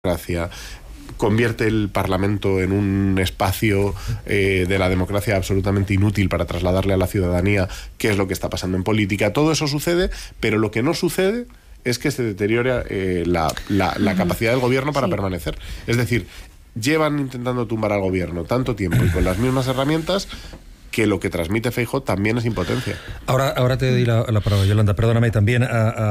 democracia, convierte el Parlamento en un espacio de la democracia absolutamente inútil para trasladarle a la ciudadanía qué es lo que está pasando en política. Todo eso sucede, pero lo que no sucede es que se deteriore la capacidad del gobierno para permanecer. Es decir, llevan intentando tumbar al gobierno tanto tiempo y con las mismas herramientas que lo que transmite Feijóo también es impotencia. Ahora te doy la palabra, Yolanda. Perdóname también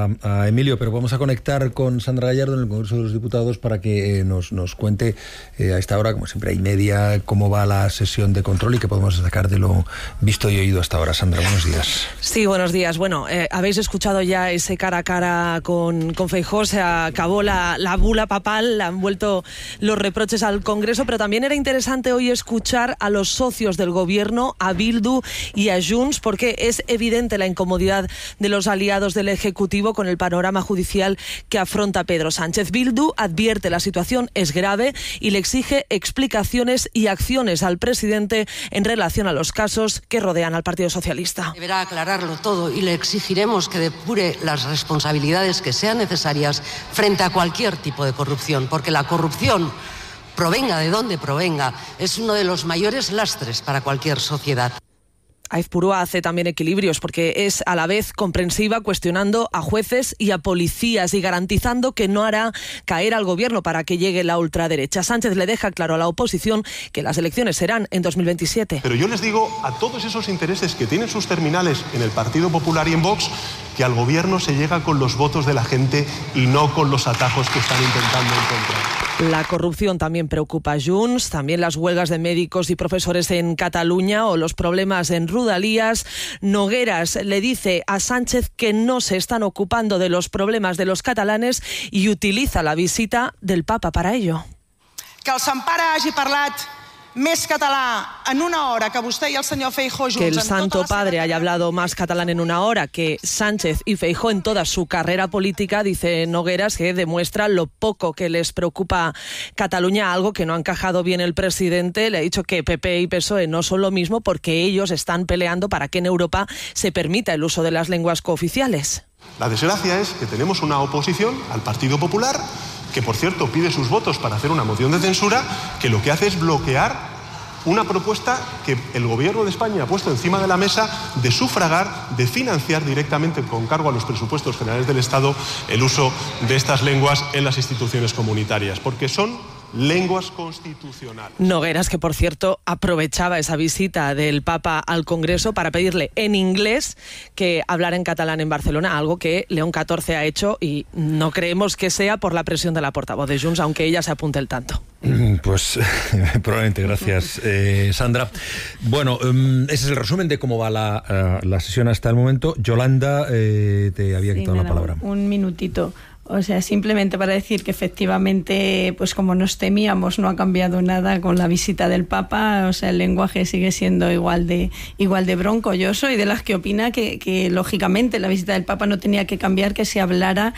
a Emilio, pero vamos a conectar con Sandra Gallardo en el Congreso de los Diputados para que nos cuente a esta hora, como siempre, 1:30, cómo va la sesión de control y qué podemos sacar de lo visto y oído hasta ahora. Sandra, buenos días. Sí, buenos días. Bueno, habéis escuchado ya ese cara a cara con Feijóo. Se acabó la bula papal, le han vuelto los reproches al Congreso, pero también era interesante hoy escuchar a los socios del gobierno, a Bildu y a Junts, porque es evidente la incomodidad de los aliados del Ejecutivo con el panorama judicial que afronta Pedro Sánchez. Bildu advierte la situación es grave y le exige explicaciones y acciones al presidente en relación a los casos que rodean al Partido Socialista. Deberá aclararlo todo y le exigiremos que depure las responsabilidades que sean necesarias frente a cualquier tipo de corrupción, porque la corrupción, provenga de donde provenga, es uno de los mayores lastres para cualquier sociedad. Aizpurua hace también equilibrios porque es a la vez comprensiva, cuestionando a jueces y a policías y garantizando que no hará caer al gobierno para que llegue la ultraderecha. Sánchez le deja claro a la oposición que las elecciones serán en 2027. Pero yo les digo a todos esos intereses que tienen sus terminales en el Partido Popular y en Vox que al gobierno se llega con los votos de la gente y no con los atajos que están intentando encontrar. La corrupción también preocupa a Junts, también las huelgas de médicos y profesores en Cataluña o los problemas en Rodalies. Nogueras le dice a Sánchez que no se están ocupando de los problemas de los catalanes y utiliza la visita del Papa para ello. Que el Sant Pare hagi parlat més català en una hora que vostè i el senyor Feijóo junts. Que el Santo Padre haya hablado más catalán en una hora que Sánchez y Feijóo en toda su carrera política, dice Nogueras, que demuestra lo poco que les preocupa Cataluña, algo que no ha encajado bien el presidente. Le ha dicho que PP y PSOE no son lo mismo porque ellos están peleando para que en Europa se permita el uso de las lenguas cooficiales. La desgracia es que tenemos una oposición al Partido Popular que, por cierto, pide sus votos para hacer una moción de censura, que lo que hace es bloquear una propuesta que el Gobierno de España ha puesto encima de la mesa de sufragar, de financiar directamente con cargo a los presupuestos generales del Estado el uso de estas lenguas en las instituciones comunitarias, porque son lenguas constitucionales. Nogueras, que por cierto aprovechaba esa visita del Papa al Congreso para pedirle en inglés que hablara en catalán en Barcelona, algo que León XIV ha hecho y no creemos que sea por la presión de la portavoz de Junts, aunque ella se apunte el tanto. Pues probablemente, gracias Sandra. Bueno, ese es el resumen de cómo va la sesión hasta el momento. Yolanda, te había quitado la palabra. Un minutito. O sea, simplemente para decir que efectivamente, pues como nos temíamos, no ha cambiado nada con la visita del Papa. O sea, el lenguaje sigue siendo igual de bronco. Yo soy de las que opina que lógicamente la visita del Papa no tenía que cambiar que se hablara,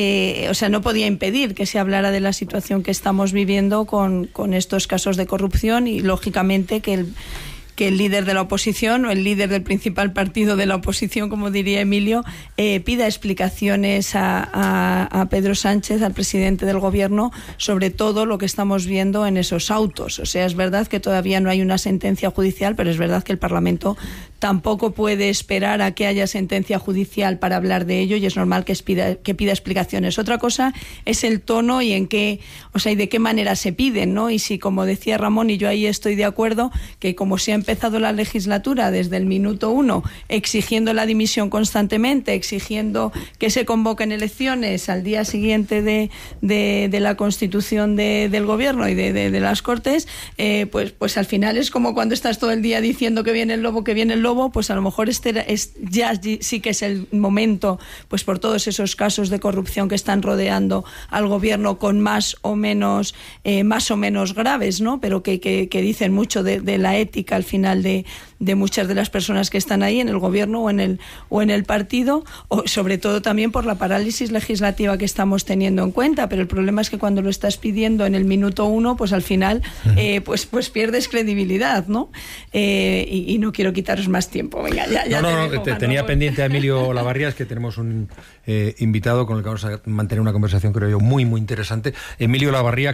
o sea, no podía impedir que se hablara de la situación que estamos viviendo con estos casos de corrupción y lógicamente que el líder de la oposición o el líder del principal partido de la oposición, como diría Emilio, pida explicaciones a Pedro Sánchez, al presidente del gobierno, sobre todo lo que estamos viendo en esos autos. O sea, es verdad que todavía no hay una sentencia judicial, pero es verdad que el Parlamento tampoco puede esperar a que haya sentencia judicial para hablar de ello y es normal que pida explicaciones. Otra cosa es el tono y en qué, o sea, y de qué manera se piden, ¿no? Y si, como decía Ramón, y yo ahí estoy de acuerdo, que como se ha empezado la legislatura desde el minuto 1 exigiendo la dimisión constantemente, exigiendo que se convoquen elecciones al día siguiente de la constitución del gobierno y de las Cortes, pues al final es como cuando estás todo el día diciendo que viene el lobo, pues a lo mejor ya sí que es el momento, pues por todos esos casos de corrupción que están rodeando al gobierno con más o menos graves, ¿no? Pero que dicen mucho de la ética al final de muchas de las personas que están ahí en el gobierno o en el partido, o sobre todo también por la parálisis legislativa que estamos teniendo en cuenta. Pero el problema es que cuando lo estás pidiendo en el minuto 1, pues al final pues pierdes credibilidad, ¿no? Y no quiero quitaros más más tiempo. Venga, ya tenía pendiente a Emilio Olavarría, es que tenemos un invitado con el que vamos a mantener una conversación, creo yo, muy, muy interesante. Emilio Olavarría,